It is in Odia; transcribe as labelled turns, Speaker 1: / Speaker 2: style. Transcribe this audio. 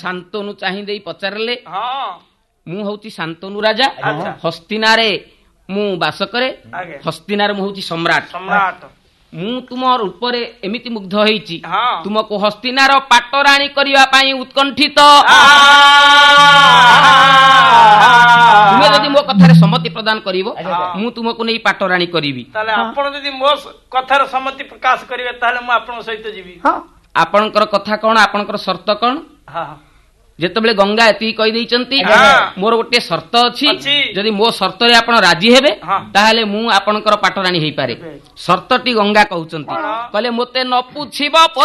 Speaker 1: ଶାନ୍ତନୁ ଚାହିଁ ଦେଇ ପଚାରିଲେ
Speaker 2: ହଁ
Speaker 1: ମୁଁ ହଉଛି ଶାନ୍ତନୁ ରାଜା
Speaker 2: ଆଚ୍ଛା।
Speaker 1: ହସ୍ତିନାରେ ମୁଁ ବାସ କରେ
Speaker 2: ଆଜ୍ଞା।
Speaker 1: ହସ୍ତିନାରେ ମୁଁ ହଉଛି ସମ୍ରାଟ
Speaker 2: ସମ୍ରାଟ
Speaker 1: ମୁଁ ତୁମ ରୂପରେ ଏମିତି ମୁଗ୍ଧ ହେଇଛି
Speaker 2: ହଁ।
Speaker 1: ତୁମକୁ ହସ୍ତିନାର ପାଟରାଣୀ କରିବା ପାଇଁ ଉତ୍କଣ୍ଠିତ ତୁମେ ଯଦି ମୋ କଥାରେ ସମ୍ମତି ପ୍ରଦାନ କରିବ ମୁଁ ତୁମକୁ ନେଇ ପାଟରାଣୀ କରିବି
Speaker 2: ତାହେଲେ ଆପଣ ଯଦି ମୋ କଥାର ସମ୍ମତି ପ୍ରକାଶ କରିବେ ତାହେଲେ ମୁଁ ଆପଣଙ୍କ ସହିତ ଯିବି
Speaker 1: ଆପଣଙ୍କର କଥା କଣ ଆପଣଙ୍କର ସର୍ତ୍ତ କଣ
Speaker 2: ହଁ
Speaker 1: ଯେତେବେଳେ ଗଙ୍ଗା ଏତିକି କହିଦେଇଛନ୍ତି ମୋର ଗୋଟିଏ ସର୍ତ୍ତ ଅଛି
Speaker 2: ଅଛି।
Speaker 1: ଯଦି ମୋ ସର୍ତ୍ତରେ ଆପଣ ରାଜି ହେବେ
Speaker 2: ହଁ।
Speaker 1: ତାହେଲେ ମୁଁ ଆପଣଙ୍କର ପାଟରାଣୀ ହେଇପାରେ ସର୍ତ୍ତଟି ଗଙ୍ଗା କହୁଛନ୍ତି କହିଲେ ମୋତେ ନ ପୁଛିବ